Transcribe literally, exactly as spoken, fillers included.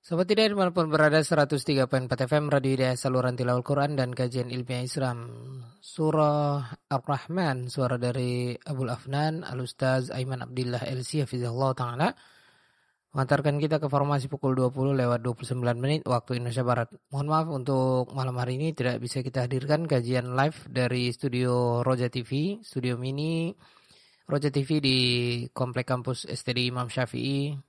Sobat Hidayah dimanapun berada seratus tiga koma empat F M Radio Hidayah saluran tilawah Quran dan kajian ilmiah Islam. Surah Ar-Rahman, suara dari Abul Afnan Al-Ustaz Aiman Abdillah L C Hafizahullah Ta'ala. Mengantarkan kita ke formasi pukul dua puluh lewat dua puluh sembilan menit waktu Indonesia Barat. Mohon maaf untuk malam hari ini tidak bisa kita hadirkan kajian live dari studio Roja T V, studio mini Roja T V di Komplek Kampus S T D Imam Syafi'i,